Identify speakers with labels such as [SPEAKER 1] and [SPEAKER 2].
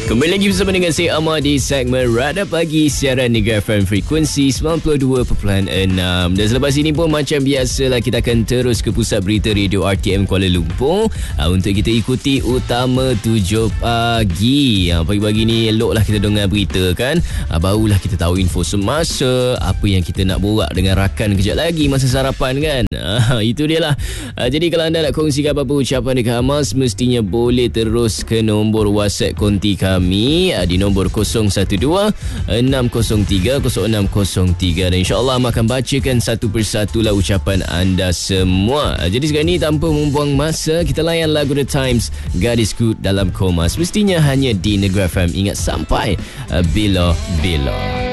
[SPEAKER 1] Kembali lagi bersama dengan saya Amar di segmen Radar Pagi siaran Negara FM frekuensi 92.6. Dan selepas ini pun macam biasalah kita akan terus ke pusat berita Radio RTM Kuala Lumpur untuk kita ikuti Utama 7 Pagi. Pagi-pagi ni eloklah kita dengar berita kan. Barulah kita tahu info semasa, apa yang kita nak borak dengan rakan kejap lagi masa sarapan kan. Itu dia lah. Jadi kalau anda nak kongsikan apa-apa ucapan dekat Amar, semestinya boleh terus ke nombor WhatsApp konti kami di nombor 012-603-0603 dan insyaAllah Amar akan bacakan satu persatu lah ucapan anda semua. Jadi sekarang ni tanpa membuang masa, kita layan lagu The Times, Gadisku Dalam Koma, semestinya hanya di Negara FM. Ingat, sampai bila-bila.